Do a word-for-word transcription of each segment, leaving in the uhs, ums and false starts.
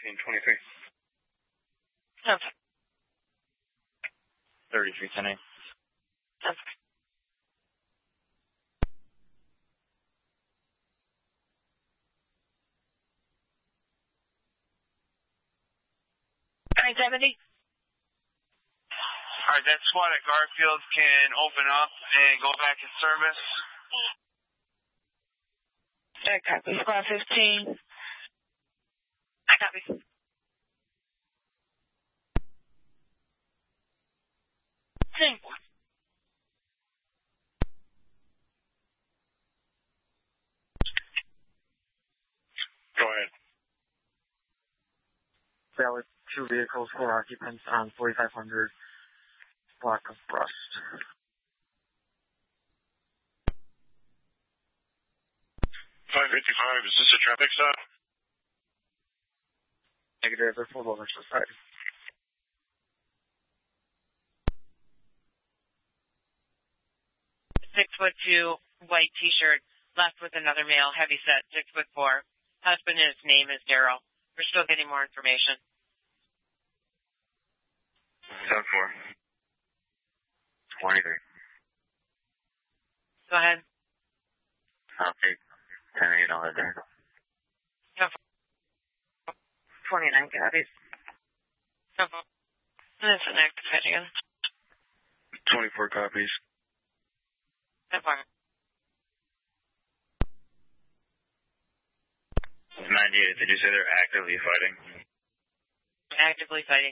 fifteen twenty-three. Okay. thirty-three ten eight. Okay. nine seventy. All right, that squad at Garfield can open up and go back in service. Okay, copy. Squad fifteen. I copy. Same. Go ahead. There were two vehicles, four occupants on forty-five hundred block of Brust. five fifty-five, is this a traffic stop? Negative, they're pulled over to the side. Six foot two, white T-shirt, left with another male, heavy set, six foot four. Husband and his name is Daryl. We're still getting more information. ten four. twenty-three. Go ahead. Okay. ten eight on there. twenty-nine copies. Okay. And it's an active hit again. twenty-four copies. ten four. ninety-eight, did you say they're actively fighting? Actively fighting.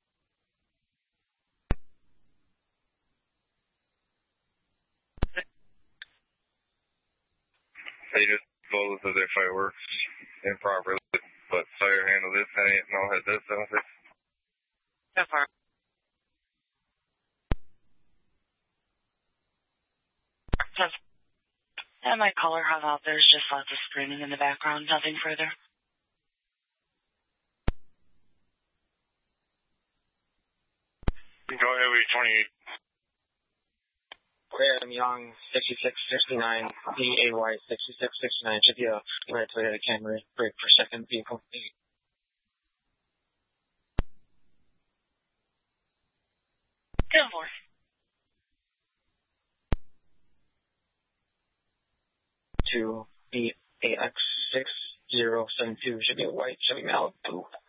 They just both of their fireworks improperly, but fire handle this, and it no had this, and this. So far. And my caller hung out. There's just lots of screaming in the background, nothing further. Go ahead with twenty-eight. Graham Young, sixty-six sixty-nine, D A Y sixty-six sixty-nine, should be a red Toyota Camry, brake for second vehicle. ten four. To B A X six zero seven two, should be a white Chevy Malibu.